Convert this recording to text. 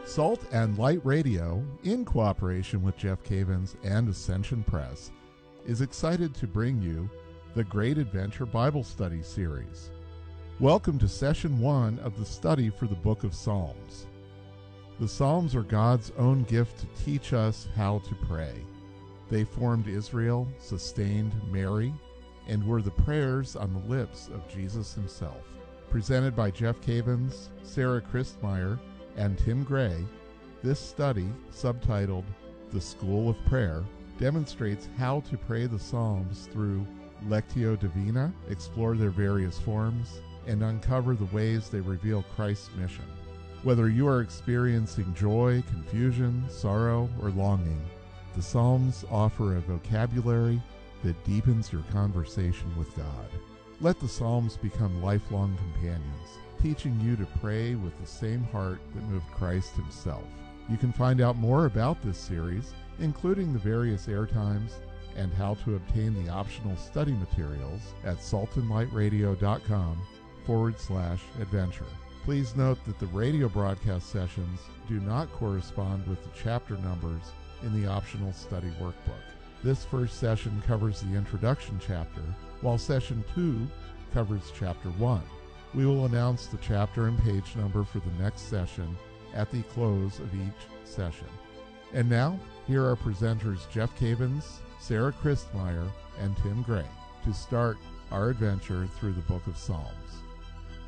Salt and Light Radio, in cooperation with Jeff Cavins and Ascension Press, is excited to bring you the Great Adventure Bible Study Series. Welcome to Session 1 of the study for the Book of Psalms. The Psalms are God's own gift to teach us how to pray. They formed Israel, sustained Mary, and were the prayers on the lips of Jesus himself. Presented by Jeff Cavins, Sarah Christmeyer, and Tim Gray, this study, subtitled The School of Prayer, demonstrates how to pray the Psalms through Lectio Divina, explore their various forms, and uncover the ways they reveal Christ's mission. Whether you are experiencing joy, confusion, sorrow, or longing, the Psalms offer a vocabulary that deepens your conversation with God. Let the Psalms become lifelong companions, teaching you to pray with the same heart that moved Christ himself. You can find out more about this series, including the various airtimes and how to obtain the optional study materials at saltandlightradio.com/adventure. Please note that the radio broadcast sessions do not correspond with the chapter numbers in the optional study workbook. This first session covers the introduction chapter, while Session 2 covers Chapter 1. We will announce the chapter and page number for the next session at the close of each session. And now, here are presenters Jeff Cavins, Sarah Christmeyer, and Tim Gray to start our adventure through the Book of Psalms.